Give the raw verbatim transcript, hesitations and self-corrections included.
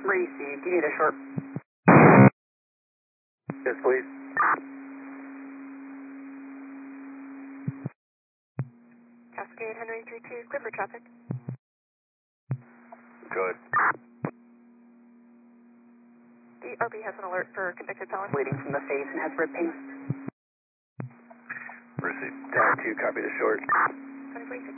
Received. You need a short. Yes, please. Cascade Henry three two, clear for traffic. Good. The R B has an alert for convicted felon. Bleeding from the face and has rib pain. Received. Tower two, copy the short. twenty-four